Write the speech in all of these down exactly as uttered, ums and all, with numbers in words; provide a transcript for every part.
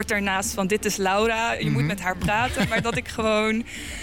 ernaast van dit is Laura, je mm-hmm. moet met haar praten. Maar dat ik gewoon...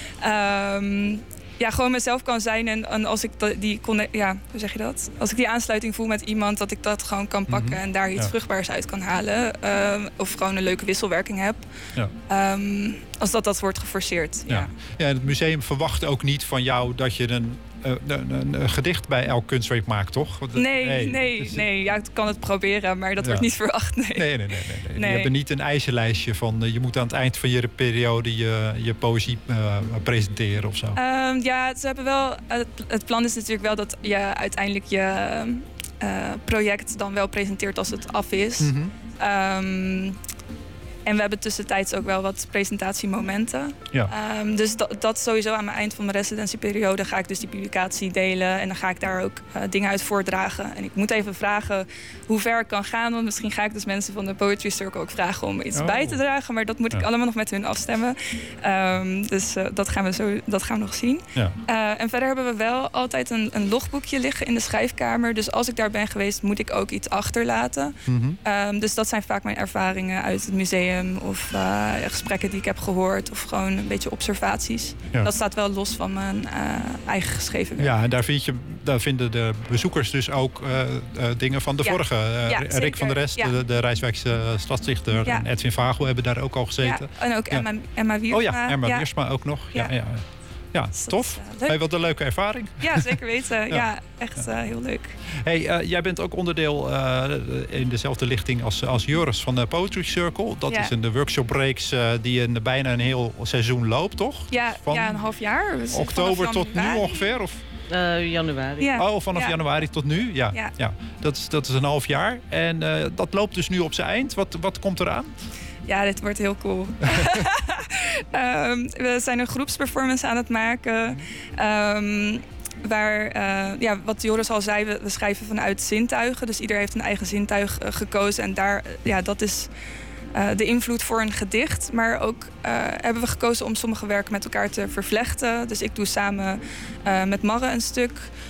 Um, Ja, gewoon mezelf kan zijn. En, en als ik die ja, hoe zeg je dat? Als ik die aansluiting voel met iemand, dat ik dat gewoon kan pakken mm-hmm. en daar iets ja. vruchtbaars uit kan halen. Uh, of gewoon een leuke wisselwerking heb. Ja. Um, als dat, dat wordt geforceerd. Ja. Ja. Ja, het museum verwacht ook niet van jou dat je een, een, een, een gedicht bij elk kunstwerk maakt, toch? Nee, nee, nee. Dus, nee. Ja, ik kan het proberen, maar dat ja. wordt niet verwacht. Nee, nee, nee. nee, nee, nee. nee. Je hebt niet een eisenlijstje van uh, je moet aan het eind van je periode je, je poëzie uh, presenteren of zo. Um, ja, ze hebben wel. Het, het plan is natuurlijk wel dat je uiteindelijk je uh, project dan wel presenteert als het af is. Mm-hmm. Um, En we hebben tussentijds ook wel wat presentatiemomenten. Ja. Um, dus dat, dat sowieso aan het eind van mijn residentieperiode ga ik dus die publicatie delen. En dan ga ik daar ook uh, dingen uit voordragen. En ik moet even vragen hoe ver ik kan gaan. Want misschien ga ik dus mensen van de Poetry Circle ook vragen om iets oh. bij te dragen. Maar dat moet ja. ik allemaal nog met hun afstemmen. Um, dus uh, dat, gaan we zo, dat gaan we nog zien. Ja. Uh, en verder hebben we wel altijd een, een logboekje liggen in de schrijfkamer. Dus als ik daar ben geweest, moet ik ook iets achterlaten. Mm-hmm. Um, dus dat zijn vaak mijn ervaringen uit het museum. Of uh, gesprekken die ik heb gehoord. Of gewoon een beetje observaties. Ja. Dat staat wel los van mijn uh, eigen geschreven werk. Ja, en daar, vind je, daar vinden de bezoekers dus ook uh, uh, dingen van de ja. vorige. Uh, ja, Rick zeker. van der Rest, ja. de, de Rijswijkse stadsdichter. Ja. En Edwin Vagel hebben daar ook al gezeten. Ja. En ook Emma, ja. Emma Wiersma. Oh ja, Emma ja. Wiersma ook nog. Ja, ja. ja. Ja, dus tof. Uh, hey, wat een leuke ervaring. Ja, zeker weten. ja. ja, echt uh, heel leuk. Hey, uh, jij bent ook onderdeel uh, in dezelfde lichting als, als Joris van de Poetry Circle. Dat ja. is een workshop breaks uh, die een, bijna een heel seizoen loopt, toch? Ja, van ja een half jaar. Dus oktober tot nu ongeveer? Of? Uh, januari. Ja. Oh, vanaf ja. januari tot nu? Ja, ja. ja. Dat, is, dat is een half jaar. En uh, dat loopt dus nu op zijn eind. Wat, wat komt eraan? Ja, dit wordt heel cool. um, we zijn een groepsperformance aan het maken. Um, waar, uh, ja, wat Joris al zei, we, we schrijven vanuit zintuigen. Dus ieder heeft een eigen zintuig uh, gekozen. En daar, ja, dat is uh, de invloed voor een gedicht. Maar ook uh, hebben we gekozen om sommige werken met elkaar te vervlechten. Dus ik doe samen uh, met Marre een stuk.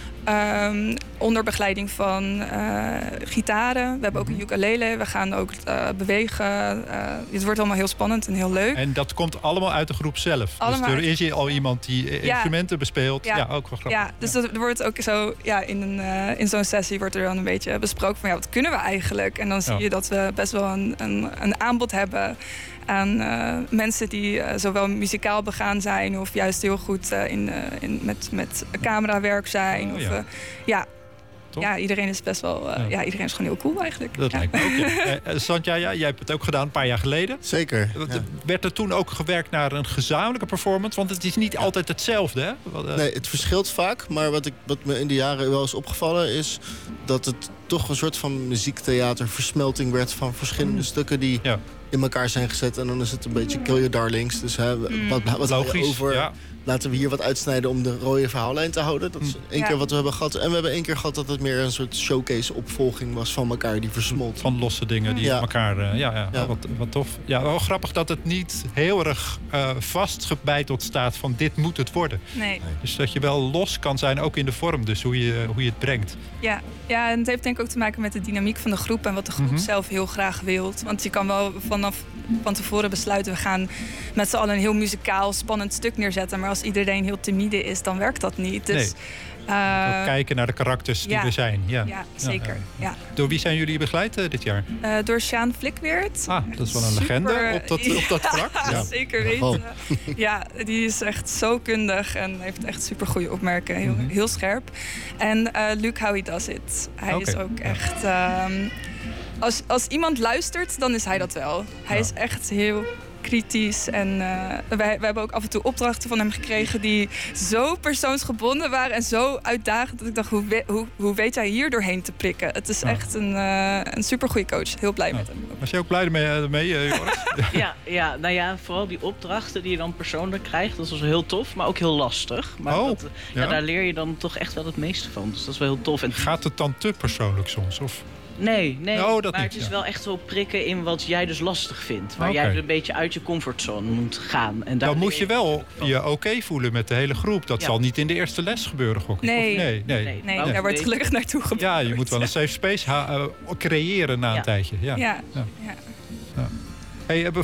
Um, onder begeleiding van uh, gitaren. We hebben ook een ukulele. We gaan ook uh, bewegen. Uh, het wordt allemaal heel spannend en heel leuk. En dat komt allemaal uit de groep zelf. Allemaal dus er is hier al iemand die ja. instrumenten bespeelt. Ja, ja ook wel grappig. Ja, dus ja. er wordt ook zo, ja, in, een, uh, in zo'n sessie wordt er dan een beetje besproken van ja, wat kunnen we eigenlijk? En dan zie ja. je dat we best wel een, een, een aanbod hebben aan uh, mensen die uh, zowel muzikaal begaan zijn of juist heel goed uh, in, uh, in, met, met camerawerk zijn. Oh, ja. Of, uh, ja. Ja, iedereen is best wel. Uh, ja. ja, iedereen is gewoon heel cool eigenlijk. Dat ja. lijkt me ook. Ja. uh, Santja, ja, jij hebt het ook gedaan een paar jaar geleden. Zeker. Ja. Werd er toen ook gewerkt naar een gezamenlijke performance? Want het is niet ja. altijd hetzelfde, hè? Wat, uh... Nee, het verschilt vaak. Maar wat, ik, wat me in de jaren wel is opgevallen is dat het toch een soort van muziektheaterversmelting werd van verschillende mm. stukken die ja. in elkaar zijn gezet. En dan is het een beetje kill your darlings. Dus hè, mm. wat, wat logisch over. Ja. Laten we hier wat uitsnijden om de rode verhaallijn te houden. Dat is één ja. keer wat we hebben gehad. En we hebben één keer gehad dat het meer een soort showcase-opvolging was van elkaar die versmolt. Van losse dingen die ja. elkaar... Uh, ja, ja. ja. Wat, wat tof. Ja, wel grappig dat het niet heel erg uh, vastgebeiteld staat van dit moet het worden. Nee. Dus dat je wel los kan zijn, ook in de vorm. Dus hoe je, hoe je het brengt. Ja. ja, en het heeft denk ik ook te maken met de dynamiek van de groep en wat de groep mm-hmm. zelf heel graag wil. Want je kan wel vanaf van tevoren besluiten, we gaan met z'n allen een heel muzikaal, spannend stuk neerzetten. Maar als iedereen heel timide is, dan werkt dat niet. Dus, nee. uh, kijken naar de karakters die ja, er zijn. Ja, ja zeker. Ja, ja. Door wie zijn jullie begeleid uh, dit jaar? Uh, door Sjaan Flikweert. Ah, dat is wel een Super, legende op dat, op dat vlak. Ja, ja. zeker weten. Oh. Ja, die is echt zo kundig en heeft echt super goede opmerkingen. Heel, mm-hmm. heel scherp. En uh, Luke How He Does It. Hij okay. is ook echt... Um, als, als iemand luistert, dan is hij dat wel. Hij ja. is echt heel kritisch. En uh, wij, wij hebben ook af en toe opdrachten van hem gekregen die zo persoonsgebonden waren en zo uitdagend dat ik dacht, hoe, we, hoe, hoe weet hij hier doorheen te prikken? Het is ja. echt een, uh, een supergoeie coach. Heel blij ja. met hem. Was je ook blij ermee, mee, Joris? ja, ja, nou ja, vooral die opdrachten die je dan persoonlijk krijgt, dat is heel tof, maar ook heel lastig. Maar oh, dat, ja. Ja, daar leer je dan toch echt wel het meeste van. Dus dat is wel heel tof. En gaat het dan te persoonlijk soms? Of? Nee, nee. Oh, dat maar niet, het is ja. wel echt zo prikken in wat jij dus lastig vindt. Waar okay. jij een beetje uit je comfortzone moet gaan. En daar dan moet je wel je oké okay voelen met de hele groep. Dat ja. zal niet in de eerste les gebeuren, gok ik. Nee, nee, nee. nee. nee. nee. Daar wordt gelukkig naartoe gebracht. Ja, je moet wel een safe space ha- uh, creëren na ja. een tijdje. Ja. Ja. Ja. Ja. Ja. Hey,